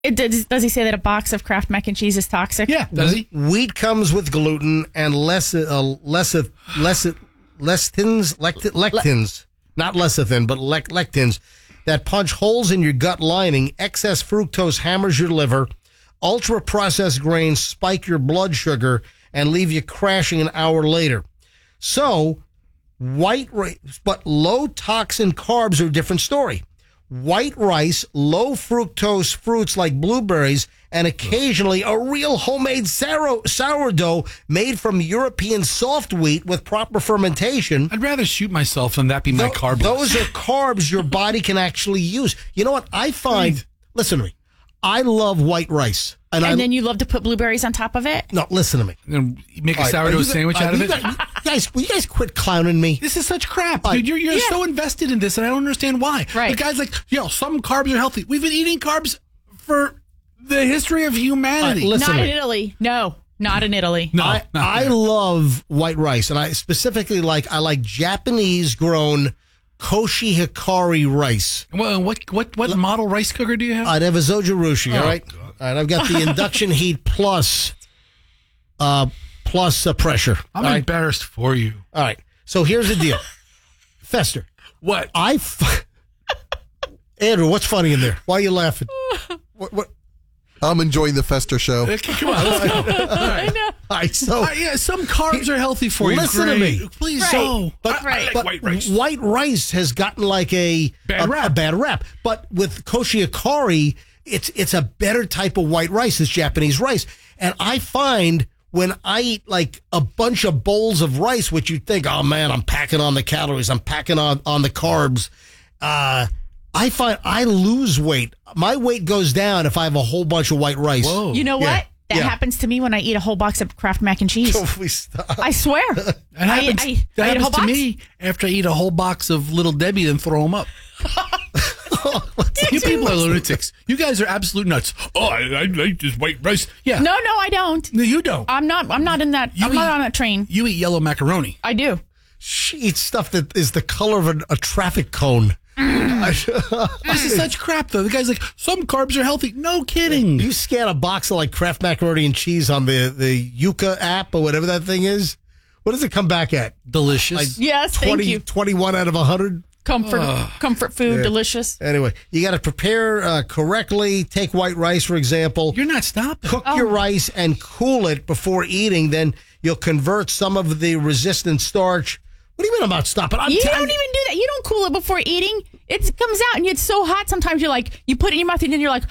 Does he say that a box of Kraft mac and cheese is toxic? Yeah, does he? Wheat comes with gluten and lectins, not lecithin, but lectins that punch holes in your gut lining. Excess fructose hammers your liver. Ultra-processed grains spike your blood sugar and leave you crashing an hour later. So, white rice, but low toxin carbs are a different story. White rice, low fructose fruits like blueberries, and occasionally a real homemade sourdough made from European soft wheat with proper fermentation. I'd rather shoot myself than that be my carb. Those are carbs your body can actually use. You know what? I find, listen to me, I love white rice. And then you love to put blueberries on top of it? No, listen to me. And make a sourdough sandwich out of it? Will you guys quit clowning me? This is such crap, dude. You're so invested in this, and I don't understand why. Right. The guy's like, some carbs are healthy. We've been eating carbs for the history of humanity. Not in Italy. No, not in Italy. No, I love white rice, and I specifically like Japanese-grown Koshi Hikari rice. Well, what model rice cooker do you have? I'd have a Zojirushi, all right? God. All right, I've got the induction heat plus pressure. I'm embarrassed for you. All right, so here's the deal. Fester. What? Andrew, what's funny in there? Why are you laughing? What? I'm enjoying the Fester show. Come on, let's go. All right. I know. All right, so some carbs are healthy for you. Listen to me. Please. Right. So, But, I like but white rice. White rice has gotten like a bad rap. But with Koshi Hikari, it's a better type of white rice. It's Japanese rice. And I find when I eat like a bunch of bowls of rice, which you'd think, oh man, I'm packing on the calories, I'm packing on the carbs, I find I lose weight. My weight goes down if I have a whole bunch of white rice. Whoa. You know what? That happens to me when I eat a whole box of Kraft mac and cheese. Please stop. I swear. That happens, I ate a whole to box. me after I eat a whole box of Little Debbie and throw them up. You people are lunatics. You guys are absolute nuts. Oh, I like this white rice. Yeah. No, I don't. No, you don't. I'm not in that. I'm not on that train. You eat yellow macaroni. I do. She eats stuff that is the color of a traffic cone. This is such crap, though. The guy's like, some carbs are healthy. No kidding. You scan a box of like Kraft macaroni and cheese on the Yuka app or whatever that thing is. What does it come back at? Delicious. Like Yes, 20, thank you. 21 out of 100? Comfort food, delicious. Anyway, you got to prepare correctly. Take white rice, for example. You're not stopping. Cook your rice and cool it before eating. Then you'll convert some of the resistant starch. What do you mean I'm not stopping? You don't even do that. You don't cool it before eating. It comes out and it's so hot. Sometimes you're like, you put it in your mouth and then you're like,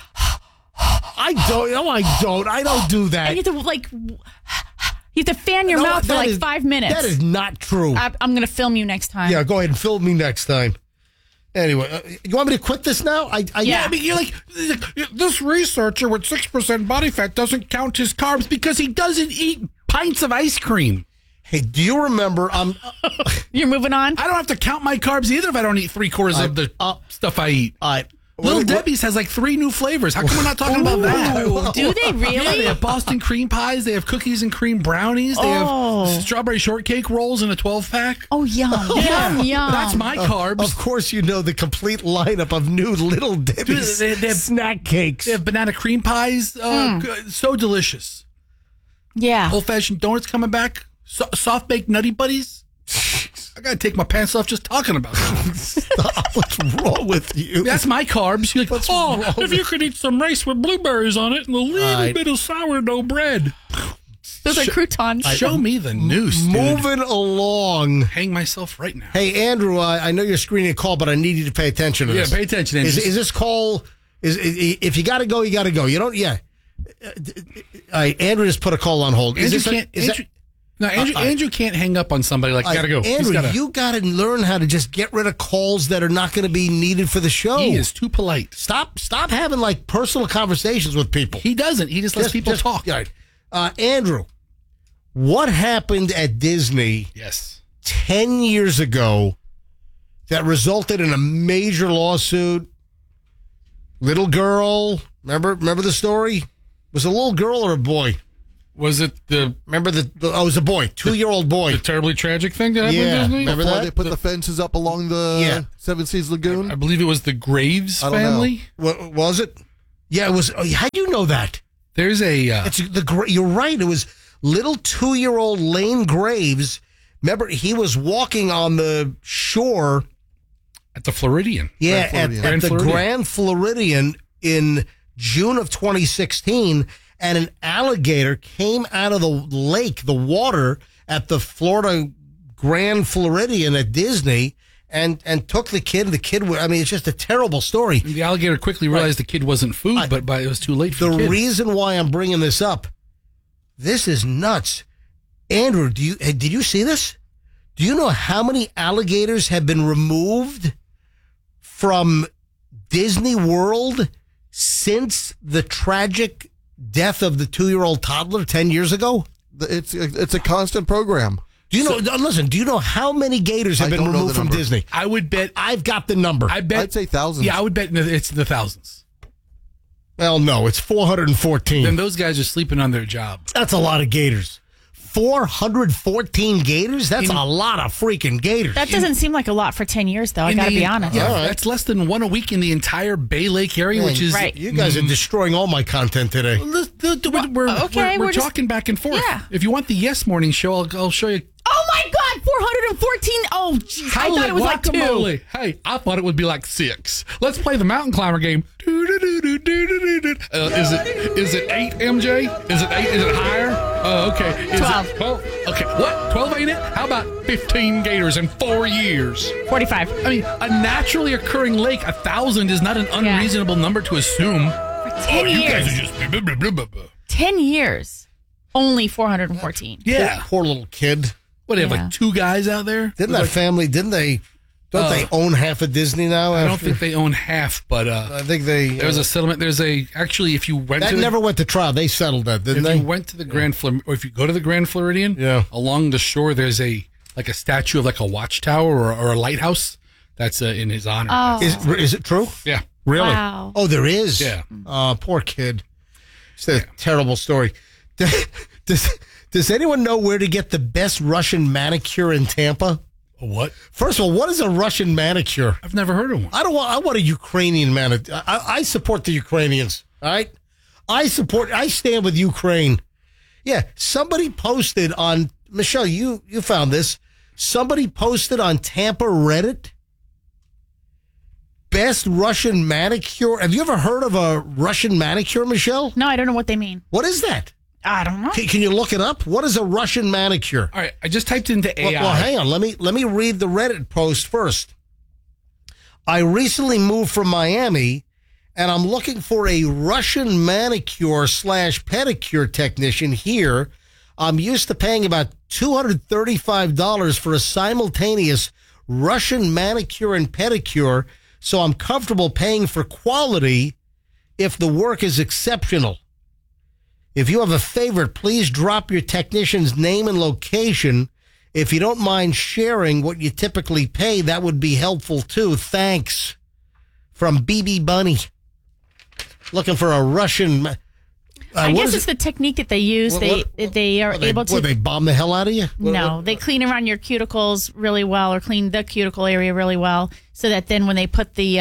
I don't. No, I don't. I don't do that. and you have to you have to fan your mouth for like 5 minutes. That is not true. I'm going to film you next time. Yeah, go ahead and film me next time. Anyway, you want me to quit this now? Yeah. I mean, you're like, this researcher with 6% body fat doesn't count his carbs because he doesn't eat pints of ice cream. Hey, do you remember? You're moving on? I don't have to count my carbs either if I don't eat 3/4 of the stuff I eat. Little Debbie's has like 3 new flavors. How come we're not talking about that? Do they really? Yeah, they have Boston cream pies. They have cookies and cream brownies. They have strawberry shortcake rolls in a 12-pack. Oh, yum. Yum. That's my carbs. Of course, you know the complete lineup of new Little Debbie's Dude, they have snack cakes. They have banana cream pies. So delicious. Yeah. Old-fashioned donuts coming back. Soft-baked Nutty Buddies. I got to take my pants off just talking about it. Stop. What's wrong with you? That's my carbs. You're like, if you could eat some rice with blueberries on it and a little bit of sourdough bread. Those are croutons. Show me the news, dude. Moving along. Hang myself right now. Hey, Andrew, I know you're screening a call, but I need you to pay attention to this. Yeah, pay attention, Andrew. Is this call, if you got to go, you got to go. You don't, Andrew just put a call on hold. Andrew can't hang up on somebody like, gotta go. Andrew, you got to learn how to just get rid of calls that are not going to be needed for the show. He is too polite. Stop having like personal conversations with people. He doesn't. He just lets people talk. All right. Andrew, what happened at Disney 10 years ago that resulted in a major lawsuit? Little girl, remember the story? Was it a little girl or a boy? Was it it was a boy, 2-year-old boy. The terribly tragic thing that happened at Disney? Remember Before that? they put the fences up along the Seven Seas Lagoon? I believe it was the Graves family. Was it? Yeah, it was. How do you know that? There's a. You're right. It was little 2-year-old Lane Graves. Remember, he was walking on the shore at the Floridian. Yeah, Grand Floridian. at the Grand Floridian in June of 2016, and an alligator came out of the lake, the water at the Florida Grand Floridian at Disney, and took the kid. The kid, I mean, it's just a terrible story. The alligator quickly realized the kid wasn't food, but it was too late for the kid. The reason why I'm bringing this up, this is nuts. Andrew, did you see this? Do you know how many alligators have been removed from Disney World since the tragic death of the 2-year-old toddler 10 years ago? It's a constant program. Do you know? Listen. Do you know how many gators have been removed from Disney? I would bet. I've got the number. I'd say thousands. Yeah, I would bet it's the thousands. Well, no, it's 414. Then those guys are sleeping on their job. That's a lot of gators. 414 gators? That's a lot of freaking gators. That doesn't seem like a lot for 10 years, though. I got to be honest. Yeah, right. That's less than one a week in the entire Bay Lake area, which is right. You guys are destroying all my content today. We're talking back and forth. Yeah. If you want the Yes Morning show, I'll show you. Oh my God, 414. Oh, geez. I thought it was like 2. Hey, I thought it would be like 6. Let's play the mountain climber game. Is it 8, MJ? Is it 8? Is it higher? Oh, okay. Is 12. It 12? Okay, what? 12 ain't it? How about 15 gators in 4 years? 45. I mean, a naturally occurring lake, 1,000 is not an unreasonable number to assume. For 10 years. You guys are just blah, blah, blah, blah, blah. 10 years. Only 414. Yeah. Poor little kid. What, they have like 2 guys out there? Didn't that family, don't they own half of Disney now? I don't think they own half, but I think they... There's a settlement. Actually, if you went that to... never went to trial. They settled that, didn't they? If you went to the or if you go to the Grand Floridian, along the shore, there's a statue of like a watchtower or a lighthouse that's in his honor. Oh. Is it true? Yeah. Really? Wow. Oh, there is? Yeah. Poor kid. It's a terrible story. Does anyone know where to get the best Russian manicure in Tampa? What? First of all, what is a Russian manicure? I've never heard of one. I want a Ukrainian manicure. I support the Ukrainians. All right, I stand with Ukraine. Yeah, somebody posted on Michelle. You found this. Somebody posted on Tampa Reddit. Best Russian manicure. Have you ever heard of a Russian manicure, Michelle? No, I don't know what they mean. What is that? I don't know. Can you look it up? What is a Russian manicure? All right, I just typed into AI. Well, hang on. Let me read the Reddit post first. I recently moved from Miami, and I'm looking for a Russian manicure / pedicure technician here. I'm used to paying about $235 for a simultaneous Russian manicure and pedicure, so I'm comfortable paying for quality if the work is exceptional. If you have a favorite, please drop your technician's name and location. If you don't mind sharing what you typically pay, that would be helpful too. Thanks. From BB Bunny. Looking for a Russian... I guess it's the technique that they use. They are able to... They bomb the hell out of you? No, they clean around your cuticles really well, or clean the cuticle area really well, so that then when they put the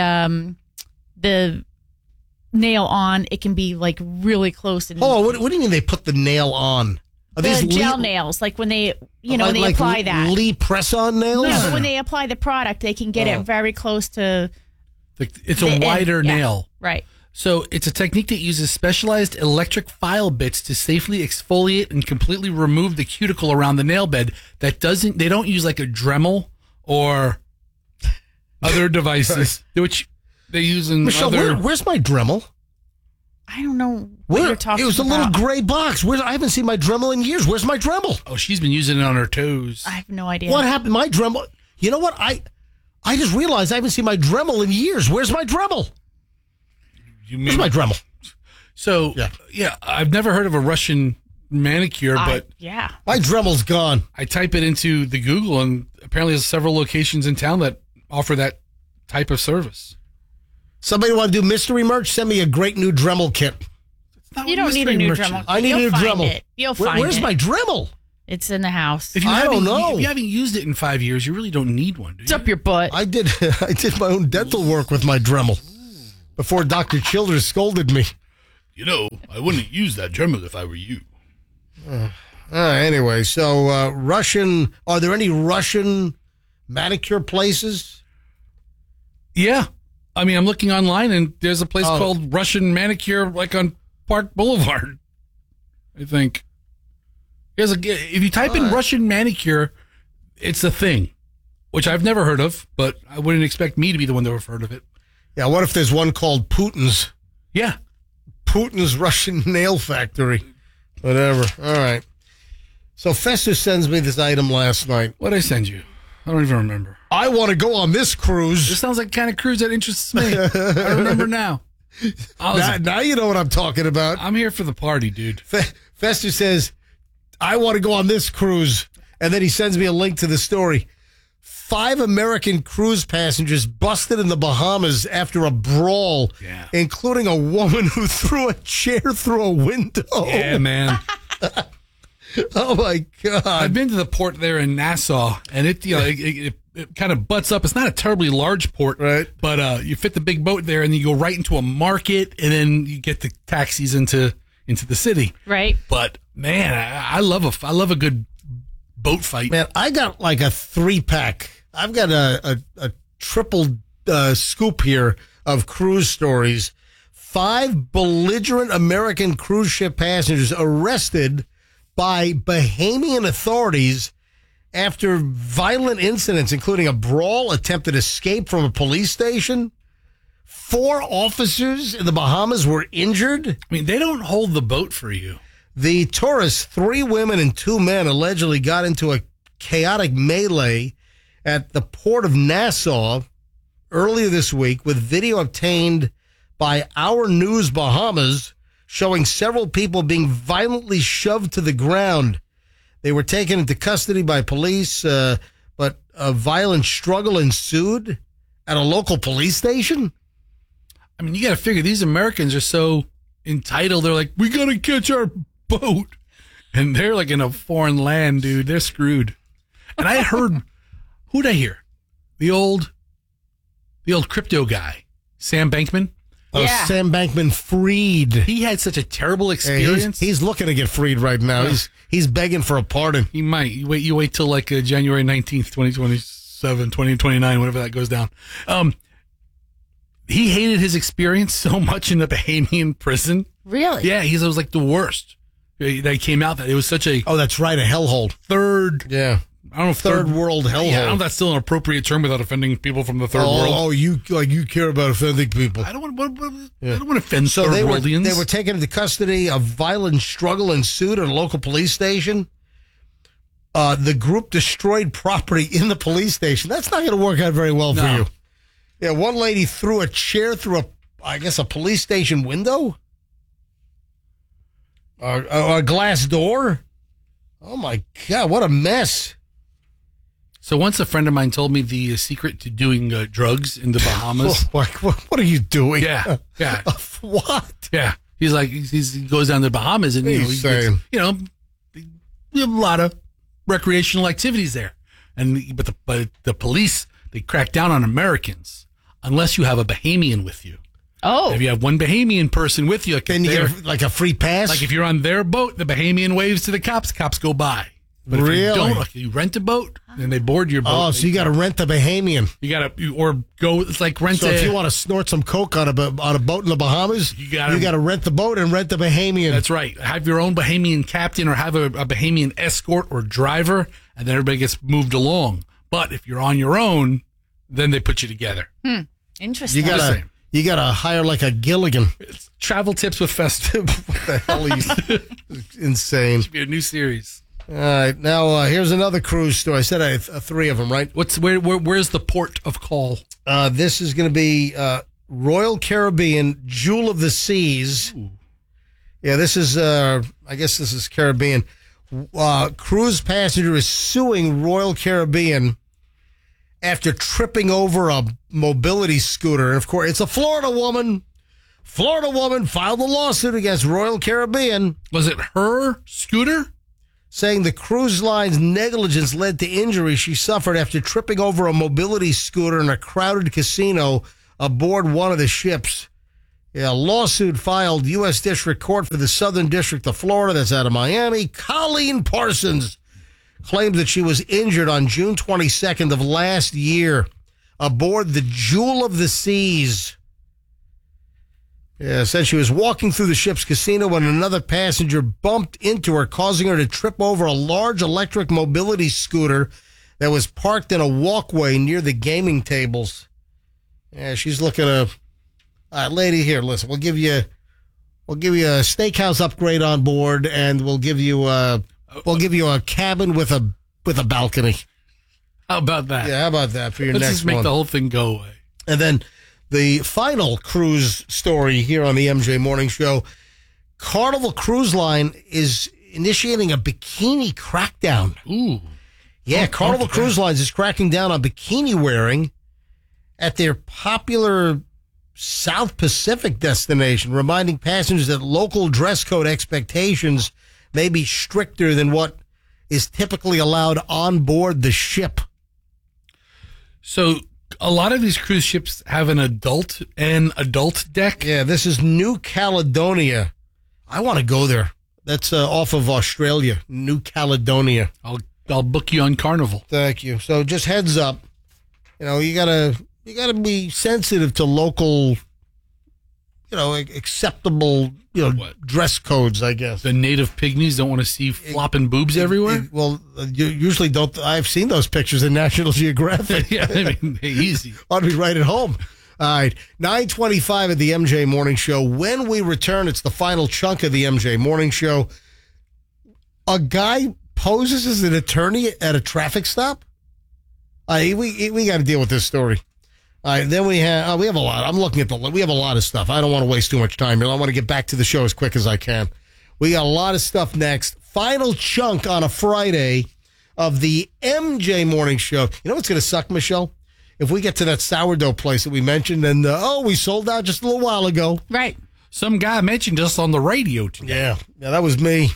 nail on, it can be like really close. And what do you mean they put the nail on? Are the gel nails, like when they, when they apply that. Lee press-on nails? Yeah, but when they apply the product, they can get it very close to... It's a wider nail. Right. So it's a technique that uses specialized electric file bits to safely exfoliate and completely remove the cuticle around the nail bed. They don't use like a Dremel or other devices, which they use in Michelle, where's my Dremel? I don't know what you're talking about. It was a little gray box. I haven't seen my Dremel in years. Where's my Dremel? Oh, she's been using it on her toes. I have no idea. What happened? My Dremel. You know what? I just realized I haven't seen my Dremel in years. Where's my Dremel? Where's my Dremel? So, yeah, I've never heard of a Russian manicure, but my Dremel's gone. I type it into the Google, and apparently there's several locations in town that offer that type of service. Somebody want to do mystery merch? Send me a great new Dremel kit. You don't need a new Dremel. I need a new Dremel. You'll find it. Where's my Dremel? It's in the house. I don't know. If you haven't used it in 5 years, you really don't need one, do you? It's up your butt. I did my own dental work with my Dremel before Dr. Childers scolded me. I wouldn't use that terminal if I were you. Anyway, so are there any Russian manicure places? Yeah. I mean, I'm looking online, and there's a place called Russian Manicure, like on Park Boulevard, I think. If you type in Russian Manicure, it's a thing, which I've never heard of, but I wouldn't expect me to be the one that would have heard of it. Yeah, what if there's one called Putin's? Yeah. Putin's Russian Nail Factory. Whatever. All right. So Festus sends me this item last night. What'd I send you? I don't even remember. I want to go on this cruise. This sounds like the kind of cruise that interests me. I remember now. Now you know what I'm talking about. I'm here for the party, dude. Festus says, I want to go on this cruise. And then he sends me a link to the story. 5 American cruise passengers busted in the Bahamas after a brawl, including a woman who threw a chair through a window. Yeah, man. Oh, my God. I've been to the port there in Nassau, and it kind of butts up. It's not a terribly large port, right? But you fit the big boat there, and you go right into a market, and then you get the taxis into the city. Right. But, man, I love a good boat fight. Man, I got like a 3-pack. I've got a triple scoop here of cruise stories. 5 belligerent American cruise ship passengers arrested by Bahamian authorities after violent incidents, including a brawl, attempted escape from a police station. 4 officers in the Bahamas were injured. I mean, they don't hold the boat for you. The tourists, 3 women and 2 men, allegedly got into a chaotic melee at the port of Nassau earlier this week, with video obtained by Our News Bahamas showing several people being violently shoved to the ground. They were taken into custody by police, but a violent struggle ensued at a local police station. I mean, you got to figure these Americans are so entitled. They're like, we got to catch our boat. And they're like in a foreign land, dude. They're screwed. And I heard, who'd I hear? The old crypto guy, Sam Bankman. Oh, yeah. Sam Bankman-Fried. He had such a terrible experience. He's looking to get freed right now. Yeah. He's begging for a pardon. He might. You wait till like January 19th, 2027, 2029, whenever that goes down. He hated his experience so much in the Bahamian prison. Really? Yeah, it was like the worst. That came out that it was such a... Oh, that's right, a hellhole. Yeah. I don't know if third world hellhole. Yeah, I don't know if that's still an appropriate term without offending people from the third world. Oh, you care about offending people. I don't want to offend third worldians. They were taken into custody. A violent struggle ensued at a local police station. The group destroyed property in the police station. That's not going to work out very well for you. Yeah, one lady threw a chair through a police station window. A glass door. Oh my God, what a mess. So once a friend of mine told me the secret to doing drugs in the Bahamas. What are you doing? Yeah. What? Yeah. He's like, he goes down to the Bahamas and, he have a lot of recreational activities there. But the police, they crack down on Americans unless you have a Bahamian with you. Oh. If you have one Bahamian person with you, then you get like a free pass? Like if you're on their boat, the Bahamian waves to the cops go by. But really? If you don't, like you rent a boat, then they board your boat. Oh, so you got to rent the Bahamian. It's like rent. So if you want to snort some coke on a boat in the Bahamas, you got to rent the boat and rent the Bahamian. That's right. Have your own Bahamian captain or have a Bahamian escort or driver, and then everybody gets moved along. But if you're on your own, then they put you together. Interesting. You gotta hire like a Gilligan. It's travel tips with Festive. What the hell are you? Insane. Should be a new series. All right, now here's another cruise story. I said I have 3 of them, right? Where's the port of call? This is going to be Royal Caribbean, Jewel of the Seas. Ooh. Yeah, this is. I guess this is Caribbean. Cruise passenger is suing Royal Caribbean after tripping over a mobility scooter. And of course, it's a Florida woman. Florida woman filed a lawsuit against Royal Caribbean. Was it her scooter? Saying the cruise line's negligence led to injury she suffered after tripping over a mobility scooter in a crowded casino aboard one of the ships. Yeah, lawsuit filed U.S. District Court for the Southern District of Florida, that's out of Miami. Colleen Parsons claimed that she was injured on June 22nd of last year aboard the Jewel of the Seas. Yeah, said she was walking through the ship's casino when another passenger bumped into her, causing her to trip over a large electric mobility scooter that was parked in a walkway near the gaming tables. Yeah, she's looking to... lady, here, listen, we'll give you a steakhouse upgrade on board, and we'll give you a cabin with a balcony. How about that? Yeah, how about that for your Let's next just make one? the whole thing go away. And then the final cruise story here on the MJ Morning Show. Carnival Cruise Line is initiating a bikini crackdown. Ooh. Yeah, Carnival okay. Cruise Lines is cracking down on bikini wearing at their popular South Pacific destination, reminding passengers that local dress code expectations may be stricter than what is typically allowed on board the ship. So a lot of these cruise ships have an adult deck. Yeah, this is New Caledonia. I want to go there. That's off of Australia, New Caledonia. I'll book you on Carnival. Thank you. So just heads up, you gotta be sensitive to local, acceptable, dress codes, I guess. The native pygmies don't want to see flopping boobs everywhere. You usually don't. I've seen those pictures in National Geographic. Yeah, I mean, easy. I'll be right at home. All right, 9:25 at the MJ Morning Show. When we return, it's the final chunk of the MJ Morning Show. A guy poses as an attorney at a traffic stop. We got to deal with this story. All right, then we have a lot. I'm looking at we have a lot of stuff. I don't want to waste too much time here. I want to get back to the show as quick as I can. We got a lot of stuff next. Final chunk on a Friday of the MJ Morning Show. You know what's going to suck, Michelle? If we get to that sourdough place that we mentioned and, we sold out just a little while ago. Right. Some guy mentioned us on the radio today. Yeah, that was me.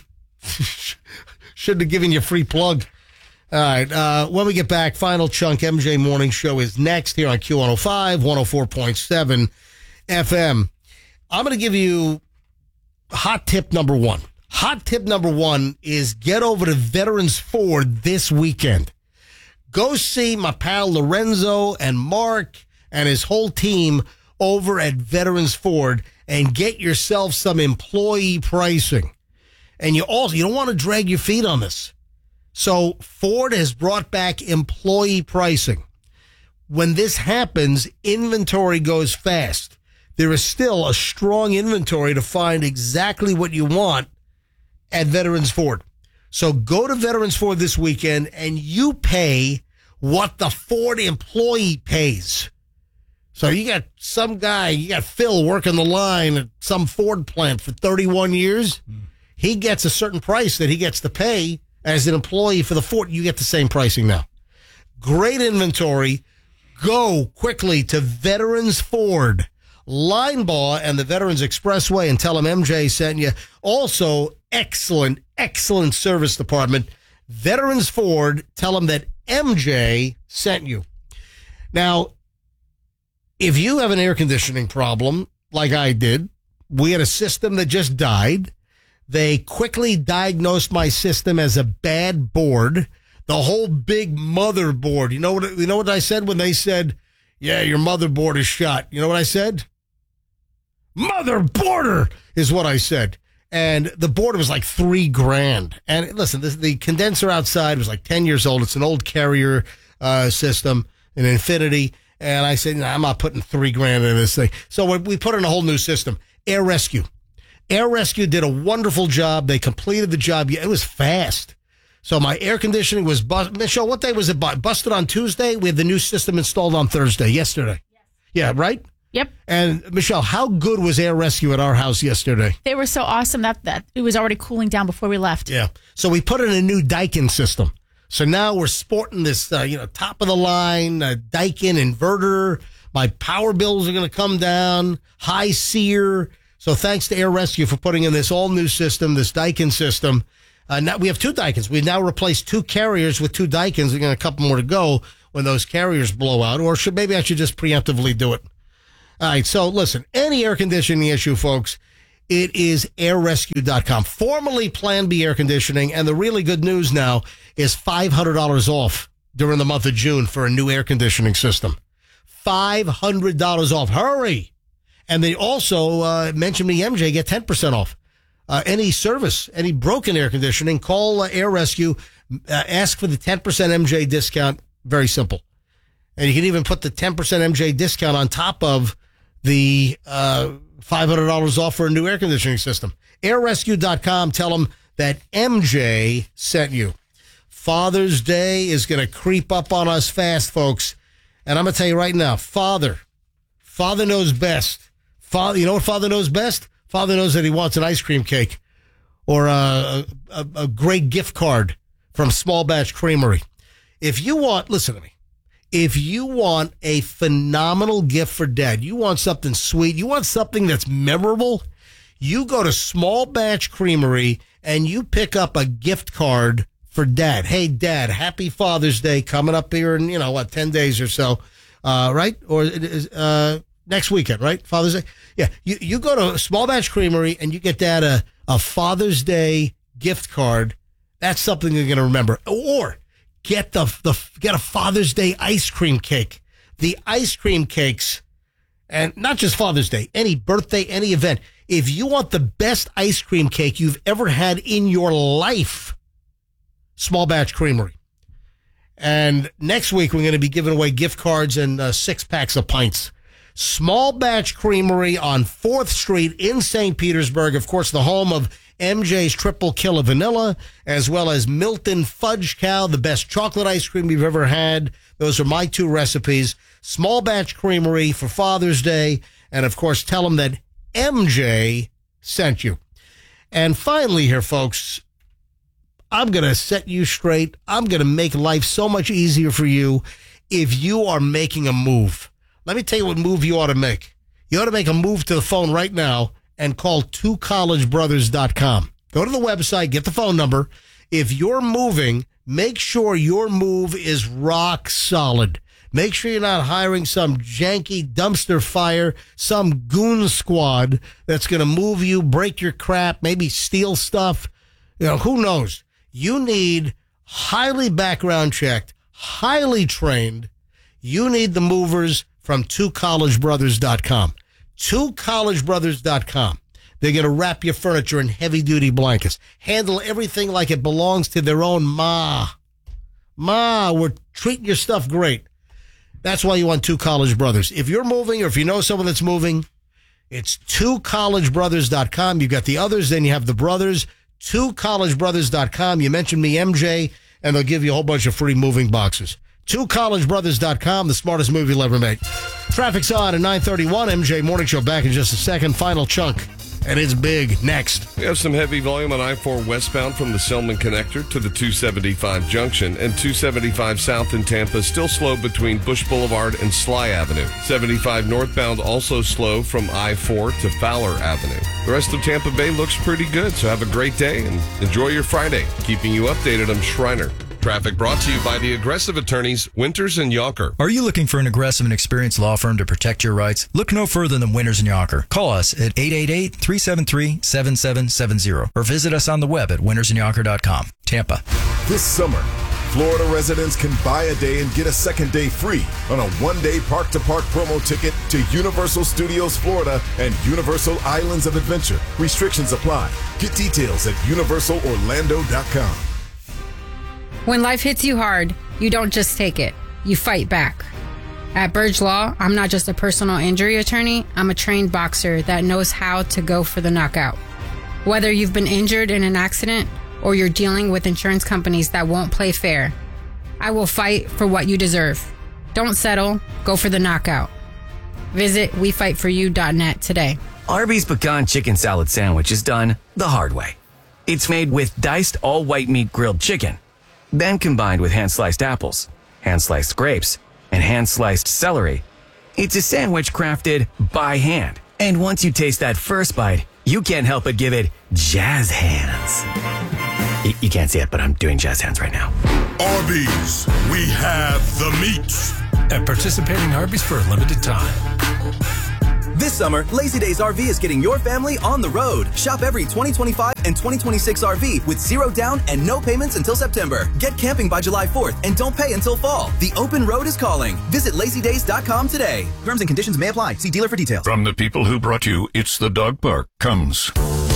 Should have given you a free plug. All right, when we get back, final chunk MJ Morning Show is next here on Q105, 104.7 FM. I'm going to give you hot tip number one. Hot tip number one is get over to Veterans Ford this weekend. Go see my pal Lorenzo and Mark and his whole team over at Veterans Ford and get yourself some employee pricing. And you don't want to drag your feet on this. So Ford has brought back employee pricing. When this happens, inventory goes fast. There is still a strong inventory to find exactly what you want at Veterans Ford. So go to Veterans Ford this weekend and you pay what the Ford employee pays. So you got Phil working the line at some Ford plant for 31 years. He gets a certain price that he gets to pay. As an employee for the Ford, you get the same pricing now. Great inventory. Go quickly to Veterans Ford, Linebaugh, and the Veterans Expressway and tell them MJ sent you. Also, excellent service department. Veterans Ford, tell them that MJ sent you. Now, if you have an air conditioning problem, like I did, we had a system that just died. They quickly diagnosed my system as a bad board, the whole big motherboard. You know what I said when they said, yeah, your motherboard is shot? You know what I said? Motherboarder is what I said. And the board was like $3,000. And listen, the condenser outside was like 10 years old. It's an old Carrier system, an Infinity. And I said, I'm not putting $3,000 in this thing. So we put in a whole new system, Air Rescue. Air Rescue did a wonderful job. They completed the job. It was fast. So my air conditioning was busted. Michelle, what day was it busted on Tuesday? We had the new system installed on Thursday, yesterday. Yes. Yeah, right? Yep. And Michelle, how good was Air Rescue at our house yesterday? They were so awesome that it was already cooling down before we left. Yeah. So we put in a new Daikin system. So now we're sporting this, top of the line Daikin inverter. My power bills are going to come down. High SEER. So thanks to Air Rescue for putting in this all-new system, this Daikin system. Now we have two Daikins. We've now replaced two Carriers with two Daikins. We've got a couple more to go when those Carriers blow out. Or maybe I should just preemptively do it. All right, so listen, any air conditioning issue, folks, it is airrescue.com, formerly Plan B Air Conditioning, and the really good news now is $500 off during the month of June for a new air conditioning system. $500 off. Hurry! And they also mentioned me, MJ, get 10% off. Any service, any broken air conditioning, call Air Rescue, ask for the 10% MJ discount. Very simple. And you can even put the 10% MJ discount on top of the $500 off for a new air conditioning system. Airrescue.com. Tell them that MJ sent you. Father's Day is going to creep up on us fast, folks. And I'm going to tell you right now, Father knows best. Father, you know what Father knows best? Father knows that he wants an ice cream cake or a great gift card from Small Batch Creamery. If you want, listen to me. If you want a phenomenal gift for Dad, you want something sweet, you want something that's memorable, you go to Small Batch Creamery and you pick up a gift card for Dad. Hey, Dad, happy Father's Day coming up here in, 10 days or so, right? Or next weekend, right? Father's Day? Yeah, you go to Small Batch Creamery and you get Dad a Father's Day gift card. That's something you're going to remember. Or get get a Father's Day ice cream cake. The ice cream cakes, and not just Father's Day, any birthday, any event. If you want the best ice cream cake you've ever had in your life, Small Batch Creamery. And next week, we're going to be giving away gift cards and 6 packs of pints. Small Batch Creamery on 4th Street in St. Petersburg. Of course, the home of MJ's Triple Killer Vanilla, as well as Milton Fudge Cow, the best chocolate ice cream you've ever had. Those are my 2 recipes. Small Batch Creamery for Father's Day. And, of course, tell them that MJ sent you. And finally here, folks, I'm going to set you straight. I'm going to make life so much easier for you if you are making a move. Let me tell you what move you ought to make. You ought to make a move to the phone right now and call 2collegebrothers.com. Go to the website, get the phone number. If you're moving, make sure your move is rock solid. Make sure you're not hiring some janky dumpster fire, some goon squad that's going to move you, break your crap, maybe steal stuff. Who knows? You need highly background checked, highly trained. You need the movers from 2collegebrothers.com. 2collegebrothers.com. They're going to wrap your furniture in heavy-duty blankets. Handle everything like it belongs to their own ma. Ma, we're treating your stuff great. That's why you want 2 College Brothers. If you're moving or if you know someone that's moving, it's 2collegebrothers.com. You've got the others, then you have the brothers. 2collegebrothers.com. You mentioned me, MJ, and they'll give you a whole bunch of free moving boxes. 2collegebrothers.com, the smartest move you'll ever make. Traffic's on at 9:31. MJ Morning Show back in just a second. Final chunk, and it's big. Next. We have some heavy volume on I-4 westbound from the Selman Connector to the 275 junction, and 275 south in Tampa still slow between Bush Boulevard and Sly Avenue. 75 northbound also slow from I-4 to Fowler Avenue. The rest of Tampa Bay looks pretty good, so have a great day and enjoy your Friday. Keeping you updated, I'm Schreiner. Traffic brought to you by the aggressive attorneys Winters and Yonker. Are you looking for an aggressive and experienced law firm to protect your rights? Look no further than Winters and Yonker. Call us at 888-373-7770 or visit us on the web at wintersandyonker.com. Tampa. This summer, Florida residents can buy a day and get a second day free on a one-day park-to-park promo ticket to Universal Studios Florida and Universal Islands of Adventure. Restrictions apply. Get details at universalorlando.com. When life hits you hard, you don't just take it. You fight back. At Burge Law, I'm not just a personal injury attorney. I'm a trained boxer that knows how to go for the knockout. Whether you've been injured in an accident or you're dealing with insurance companies that won't play fair, I will fight for what you deserve. Don't settle. Go for the knockout. Visit WeFightForYou.net today. Arby's Pecan Chicken Salad Sandwich is done the hard way. It's made with diced all-white meat grilled chicken, then combined with hand-sliced apples, hand-sliced grapes, and hand-sliced celery. It's a sandwich crafted by hand. And once you taste that first bite, you can't help but give it jazz hands. You can't see it, but I'm doing jazz hands right now. Arby's, we have the meats. At participating Arby's for a limited time. This summer, Lazy Days RV is getting your family on the road. Shop every 2025 and 2026 RV with 0 down and no payments until September. Get camping by July 4th and don't pay until fall. The open road is calling. Visit lazydays.com today. Terms and conditions may apply. See dealer for details. From the people who brought you It's the Dog Park comes